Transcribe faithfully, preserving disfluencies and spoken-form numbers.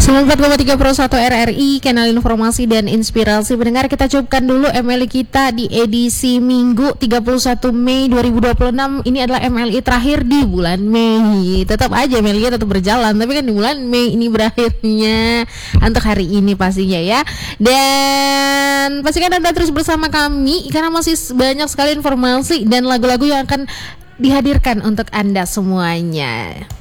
sembilan puluh empat koma tiga Pro satu R R I, kanal informasi dan inspirasi pendengar. Kita cukupkan dulu M L I kita di edisi Minggu tiga puluh satu Mei dua ribu dua puluh enam. Ini adalah M L I terakhir di bulan Mei. Tetap aja M L I tetap berjalan, tapi kan di bulan Mei ini berakhirnya untuk hari ini pastinya ya. Dan pastikan Anda terus bersama kami karena masih banyak sekali informasi dan lagu-lagu yang akan dihadirkan untuk Anda semuanya.